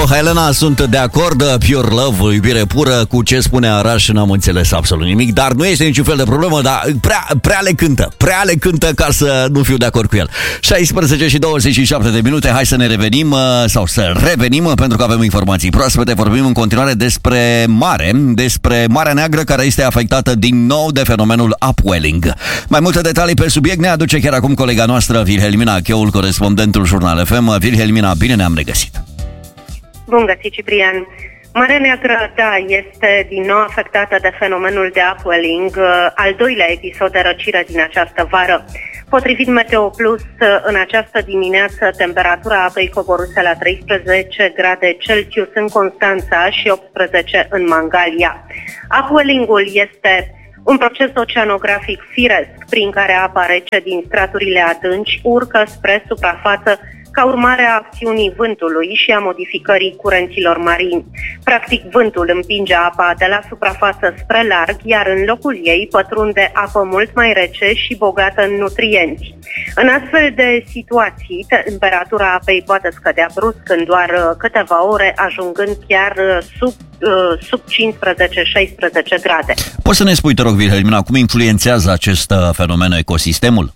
Helena, sunt de acord, pure love, iubire pură, cu ce spune Araș n-am înțeles absolut nimic, dar nu este niciun fel de problemă, dar prea le cântă ca să nu fiu de acord cu el. 16 și 27 de minute, hai să ne revenim, sau să revenim, pentru că avem informații proaspete. Vorbim în continuare despre Marea Neagră, care este afectată din nou de fenomenul upwelling. Mai multe detalii pe subiect ne aduce chiar acum colega noastră, Wilhelmina Cheul, corespondentul Jurnal FM. Wilhelmina, bine ne-am regăsit! Bun găsit, Ciprian! Marea Neagră, da, este din nou afectată de fenomenul de upwelling, al doilea episod de răcire din această vară. Potrivit Meteo Plus, în această dimineață, temperatura apei coboruse la 13 grade Celsius în Constanța și 18 în Mangalia. Upwelling-ul este un proces oceanografic firesc prin care apa rece din straturile adânci urcă spre suprafață ca urmare a acțiunii vântului și a modificării curenților marini. Practic, vântul împinge apa de la suprafață spre larg, iar în locul ei pătrunde apă mult mai rece și bogată în nutrienți. În astfel de situații, temperatura apei poate scădea brusc în doar câteva ore, ajungând chiar sub 15-16 grade. Poți să ne spui, te rog, Wilhelmina, cum influențează acest fenomen ecosistemul?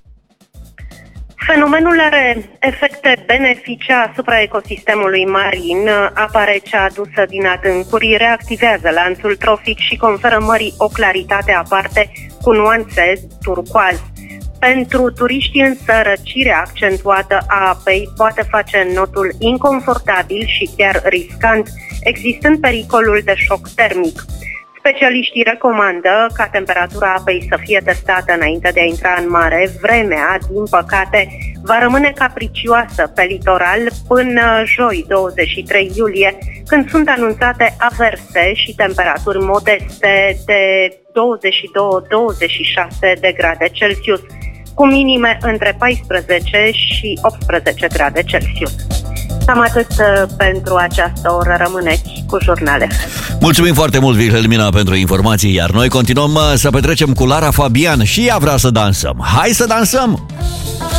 Fenomenul are efecte benefice asupra ecosistemului marin. Apa rece adusă din adâncuri reactivează lanțul trofic și conferă mării o claritate aparte cu nuanțe turcoaz. Pentru turiști însă, răcirea accentuată a apei poate face notul inconfortabil și chiar riscant, existând pericolul de șoc termic. Specialiștii recomandă ca temperatura apei să fie testată înainte de a intra în mare. Vremea, din păcate, va rămâne capricioasă pe litoral până joi, 23 iulie, când sunt anunțate averse și temperaturi modeste de 22-26 de grade Celsius, cu minime între 14 și 18 grade Celsius. Cam atât pentru această oră. Rămâneți cu Jurnale. Mulțumim foarte mult, Wilhelmina, pentru informații, iar noi continuăm să petrecem cu Lara Fabian și ea vrea să dansăm. Hai să dansăm!